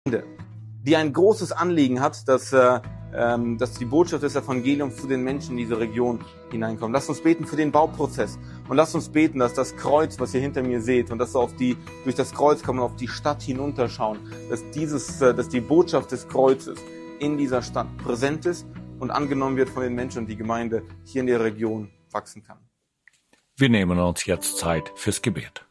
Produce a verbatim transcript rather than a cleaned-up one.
die ein großes Anliegen hat, dass, äh, ähm, dass die Botschaft des Evangeliums zu den Menschen in diese Region hineinkommt. Lasst uns beten für den Bauprozess und lasst uns beten, dass das Kreuz, was ihr hinter mir seht, und dass wir auf die, durch das Kreuz kann man auf die Stadt hinunterschauen, dass, dieses, äh, dass die Botschaft des Kreuzes in dieser Stadt präsent ist und angenommen wird von den Menschen und die Gemeinde hier in der Region wachsen kann. Wir nehmen uns jetzt Zeit fürs Gebet.